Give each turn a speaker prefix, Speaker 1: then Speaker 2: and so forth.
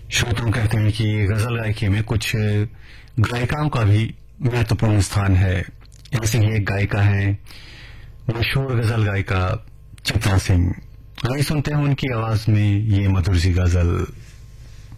Speaker 1: श्रोताओं कहते हैं कि गजल गायकी में कुछ गायिकाओं का भी महत्वपूर्ण स्थान है। ऐसे ही एक गायिका है, मशहूर गजल गायिका चित्रा सिंह। आइए सुनते हैं उनकी आवाज में ये मधुर सी गजल।